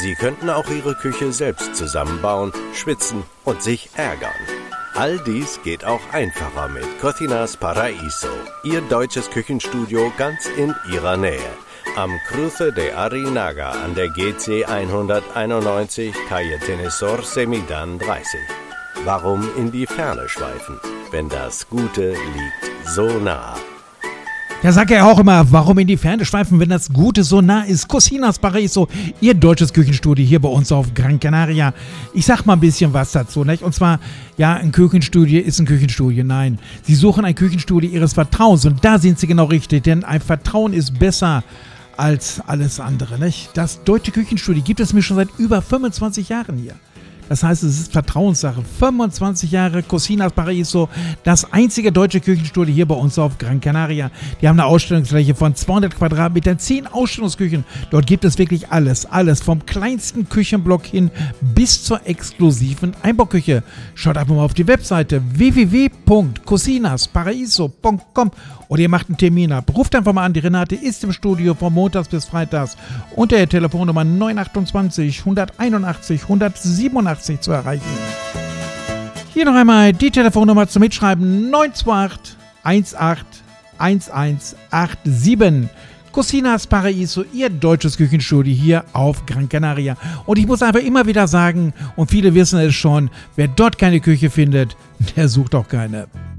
Sie könnten auch Ihre Küche selbst zusammenbauen, schwitzen und sich ärgern. All dies geht auch einfacher mit Cocinas Paraíso, Ihr deutsches Küchenstudio ganz in Ihrer Nähe. Am Cruce de Arinaga an der GC 191, Calle Tenesor Semidan 30. Warum in die Ferne schweifen, wenn das Gute liegt so nah? Da sagt er auch immer, warum in die Ferne schweifen, wenn das Gute so nah ist. Cocinas Paraíso, Ihr deutsches Küchenstudio hier bei uns auf Gran Canaria. Ich sag mal ein bisschen was dazu, nicht? Und zwar, ja, ein Küchenstudio ist ein Küchenstudio. Nein, Sie suchen ein Küchenstudio Ihres Vertrauens und da sind Sie genau richtig, denn ein Vertrauen ist besser als alles andere, nicht? Das deutsche Küchenstudio gibt es mir schon seit über 25 Jahren hier. Das heißt, es ist Vertrauenssache. 25 Jahre Cocinas Paraíso, das einzige deutsche Küchenstudio hier bei uns auf Gran Canaria. Die haben eine Ausstellungsfläche von 200 Quadratmetern, 10 Ausstellungsküchen. Dort gibt es wirklich alles. Alles vom kleinsten Küchenblock hin bis zur exklusiven Einbauküche. Schaut einfach mal auf die Webseite www.cocinasparaíso.com oder ihr macht einen Termin ab. Ruft einfach mal an, die Renate ist im Studio von Montags bis Freitags unter der Telefonnummer 928 181 187 zu erreichen. Hier noch einmal die Telefonnummer zum Mitschreiben 928 18 1187. Cocinas Paraíso, Ihr deutsches Küchenstudio hier auf Gran Canaria. Und ich muss einfach immer wieder sagen, und viele wissen es schon, wer dort keine Küche findet, der sucht auch keine.